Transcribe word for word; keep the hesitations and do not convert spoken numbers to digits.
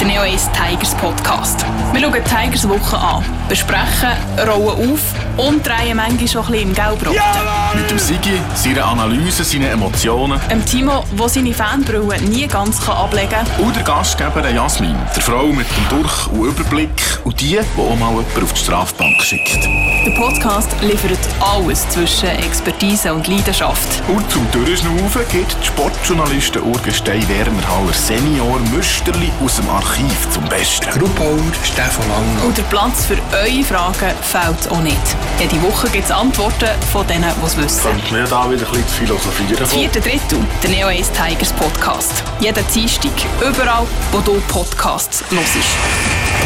der Neo eins Tigers Podcast. Wir schauen die Tigers Woche an, besprechen, rollen auf und drehen manchmal schon ein bisschen im Gelbrot. Mit dem Sigi, seiner Analyse, seinen Emotionen. Dem Timo, der seine Fanbrille nie ganz ablegen kann. Und der Gastgeber Jasmin, der Frau mit dem Durch- und Überblick und die, die auch mal jemanden auf die Strafbank schickt. Der Podcast liefert alles zwischen Expertise und Leidenschaft. Und zum Durchschnaufen gibt die Sportjournalisten Urgestein Werner Haller Senior Müsterli aus dem Archiv zum Besten. Gruppauer Stefan Lang. Und der Platz für eure Fragen fehlt auch nicht. Jede Woche gibt es Antworten von denen, die es wissen. Könnten wir da wieder ein bisschen zu philosophieren? Das vierte Drittel, der Neo eins Tigers Podcast. Jeden Dienstag, überall, wo du Podcasts hörst.